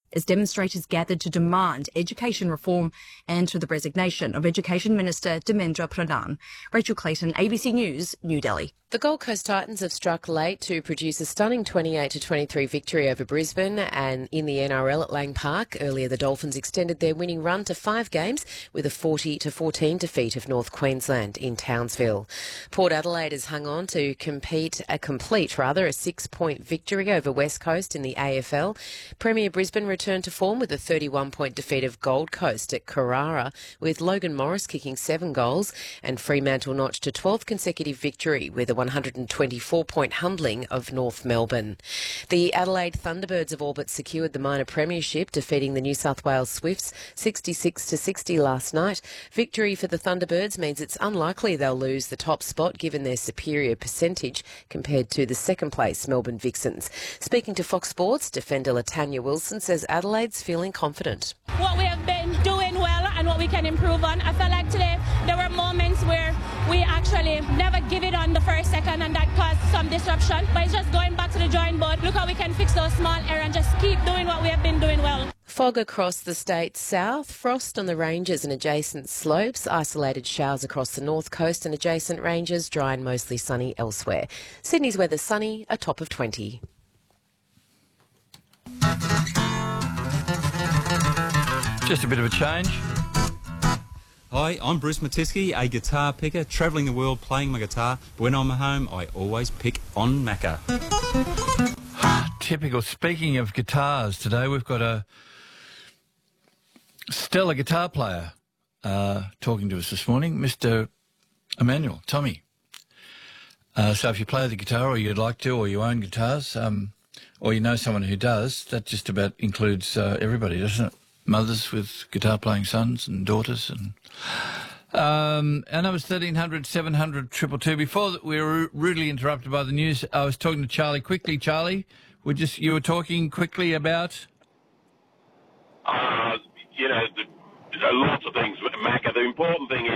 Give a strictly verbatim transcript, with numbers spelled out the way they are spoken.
as demonstrators gathered to demand education reform and to the resignation of Education Minister Dharmendra Pradhan. Rachel Clayton, A B C News, New Delhi. The Gold Coast Titans have struck late to produce a stunning twenty-eight to twenty-three victory over Brisbane, and in the N R L at Lang Park earlier the Dolphins extended their winning run to five games with a forty to fourteen defeat of North Queensland in Townsville. Port Adelaide has hung on to compete a complete rather a six-point victory over West Coast in the A F L. Premier Brisbane returned to form with a thirty-one point defeat of Gold Coast at Carrara, with Logan Morris kicking seven goals, and Fremantle notched a twelfth consecutive victory with a one hundred twenty-four point humbling of North Melbourne. The Adelaide Thunderbirds have all but secured the minor premiership, defeating the New South Wales Swifts sixty-six to sixty last night. Victory for the Thunderbirds means it's unlikely they'll lose the top spot given their superior percentage compared to the second place Melbourne Vixens. Speaking to Fox Sports, defender Latanya Wilson says Adelaide's feeling confident. What we have been doing well and what we can improve on. I felt like today there were moments where we actually never give it on the first second, and that caused some disruption. But it's just going back to the drawing board. Look how we can fix those small errors and just keep doing what we have been doing well. Fog across the state's south, frost on the ranges and adjacent slopes, isolated showers across the north coast and adjacent ranges, dry and mostly sunny elsewhere. Sydney's weather sunny, a top of twenty. Just a bit of a change. Hi, I'm Bruce Matisky, a guitar picker, travelling the world playing my guitar. But when I'm at home, I always pick on Macca. Typical. Speaking of guitars, today we've got a stellar guitar player uh, talking to us this morning, Mister Emmanuel, Tommy. Uh, so if you play the guitar or you'd like to, or you own guitars, um, or you know someone who does, that just about includes uh, everybody, doesn't it? Mothers with guitar-playing sons and daughters. and um, And I was thirteen hundred, seven hundred, two two two. Before that, we were rudely interrupted by the news. I was talking to Charlie quickly. Charlie, we just you were talking quickly about... Uh, you know, the, lots of things, Macca. The important thing is